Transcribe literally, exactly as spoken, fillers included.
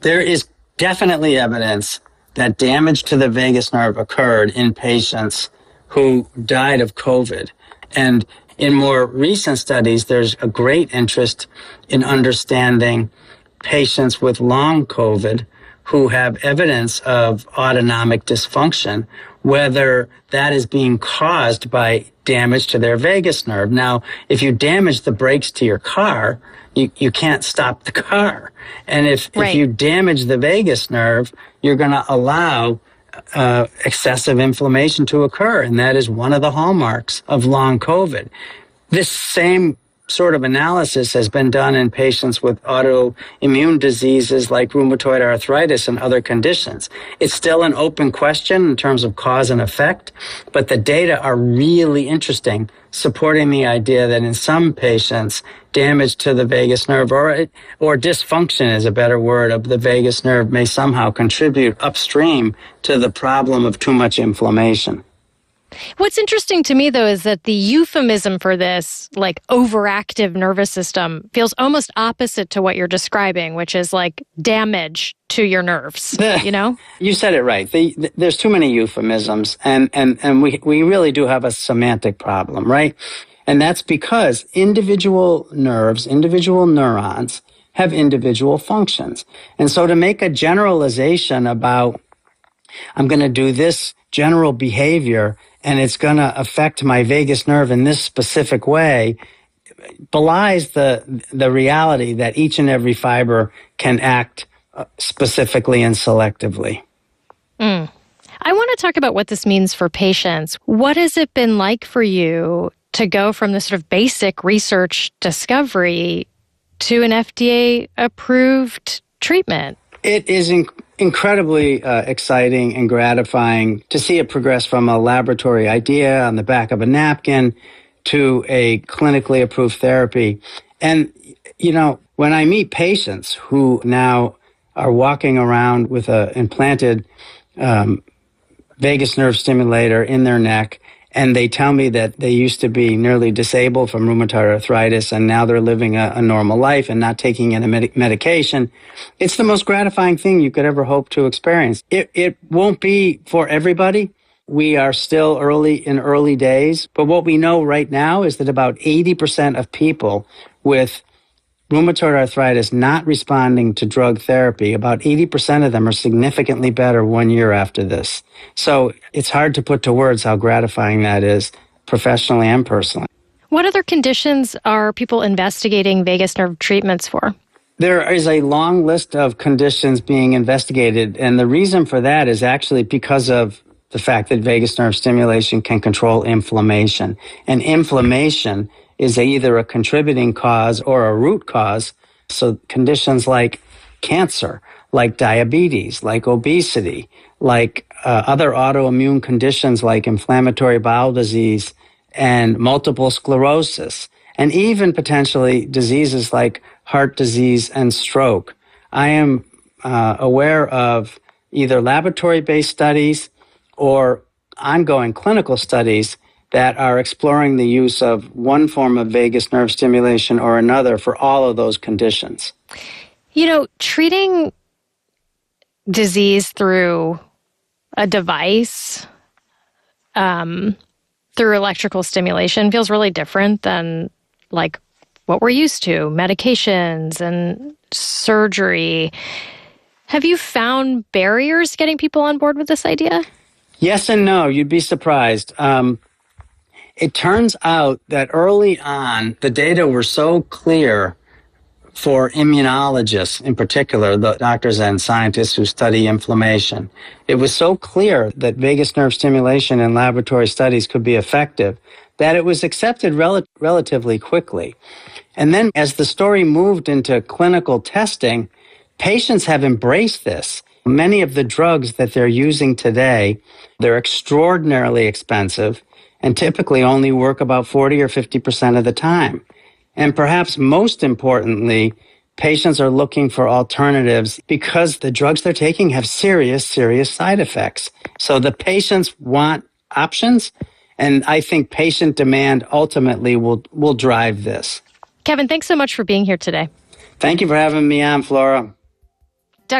There is definitely evidence that damage to the vagus nerve occurred in patients who died of COVID. And in more recent studies, there's a great interest in understanding patients with long COVID who have evidence of autonomic dysfunction, whether that is being caused by damage to their vagus nerve. Now, if you damage the brakes to your car, you, you can't stop the car. And if, right. if you damage the vagus nerve, you're going to allow uh, excessive inflammation to occur. And that is one of the hallmarks of long COVID. This same sort of analysis has been done in patients with autoimmune diseases like rheumatoid arthritis and other conditions. It's still an open question in terms of cause and effect, but the data are really interesting, supporting the idea that in some patients, damage to the vagus nerve or, or dysfunction is a better word of the vagus nerve may somehow contribute upstream to the problem of too much inflammation. What's interesting to me, though, is that the euphemism for this, like overactive nervous system, feels almost opposite to what you're describing, which is like damage to your nerves, you know? You said it right. The, the, there's too many euphemisms, and, and, and we, we really do have a semantic problem, right? And that's because individual nerves, individual neurons have individual functions. And so to make a generalization about, I'm going to do this general behavior and it's going to affect my vagus nerve in this specific way, belies the the reality that each and every fiber can act specifically and selectively. Mm. I want to talk about what this means for patients. What has it been like for you to go from this sort of basic research discovery to an F D A-approved treatment? It is inc- incredibly uh, exciting and gratifying to see it progress from a laboratory idea on the back of a napkin to a clinically approved therapy. And, you know, when I meet patients who now are walking around with an implanted um, vagus nerve stimulator in their neck, and they tell me that they used to be nearly disabled from rheumatoid arthritis, and now they're living a, a normal life and not taking any med- medication. It's the most gratifying thing you could ever hope to experience. It, it won't be for everybody. We are still early in early days, but what we know right now is that about eighty percent of people with rheumatoid arthritis not responding to drug therapy, about eighty percent of them are significantly better one year after this. So it's hard to put to words how gratifying that is, professionally and personally. What other conditions are people investigating vagus nerve treatments for? There is a long list of conditions being investigated, and the reason for that is actually because of the fact that vagus nerve stimulation can control inflammation. And inflammation is either a contributing cause or a root cause. So conditions like cancer, like diabetes, like obesity, like uh, other autoimmune conditions like inflammatory bowel disease and multiple sclerosis, and even potentially diseases like heart disease and stroke. I am uh, aware of either laboratory-based studies or ongoing clinical studies that are exploring the use of one form of vagus nerve stimulation or another for all of those conditions. You know, treating disease through a device, um, through electrical stimulation feels really different than like what we're used to, medications and surgery. Have you found barriers getting people on board with this idea? Yes and no. You'd be surprised. Um, It turns out that early on, the data were so clear for immunologists, in particular, the doctors and scientists who study inflammation. It was so clear that vagus nerve stimulation in laboratory studies could be effective that it was accepted rel- relatively quickly. And then as the story moved into clinical testing, patients have embraced this. Many of the drugs that they're using today, they're extraordinarily expensive and typically only work about forty or fifty percent of the time. And perhaps most importantly, patients are looking for alternatives because the drugs they're taking have serious, serious side effects. So the patients want options, and I think patient demand ultimately will, will drive this. Kevin, thanks so much for being here today. Thank you for having me on, Flora.